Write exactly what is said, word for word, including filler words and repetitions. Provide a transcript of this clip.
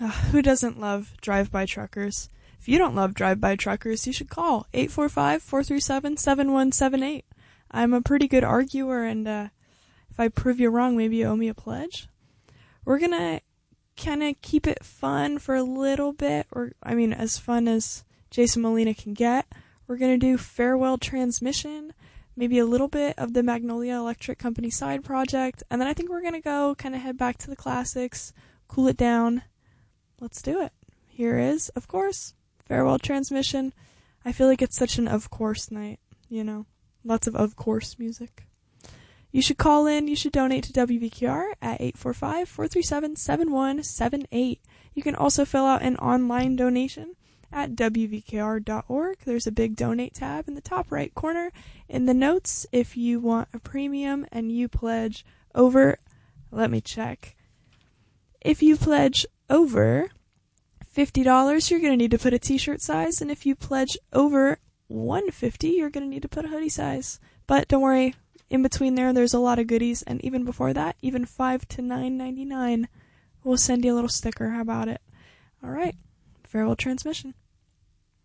Uh, who doesn't love drive-by truckers? If you don't love drive-by truckers, you should call eight four five, four three seven, seven one seven eight. I'm a pretty good arguer, and uh, if I prove you wrong, maybe you owe me a pledge. We're going to kind of keep it fun for a little bit, or I mean, as fun as Jason Molina can get. We're going to do Farewell Transmission, maybe a little bit of the Magnolia Electric Company side project, and then I think we're going to go kind of head back to the classics, cool it down. Let's do it. Here is, of course, Farewell Transmission. I feel like it's such an of course night, you know, lots of of course music. You should call in, you should donate to W V Q R at eight four five, four three seven, seven one seven eight. You can also fill out an online donation at W V K R dot org. There's a big donate tab in the top right corner. In the notes, if you want a premium and you pledge over, let me check. If you pledge over fifty dollars, you're going to need to put a t-shirt size, and if you pledge over one hundred fifty dollars, you're going to need to put a hoodie size. But don't worry, in between there, there's a lot of goodies, and even before that, even five to nine ninety-nine, we'll send you a little sticker. How about it? All right, Farewell Transmission.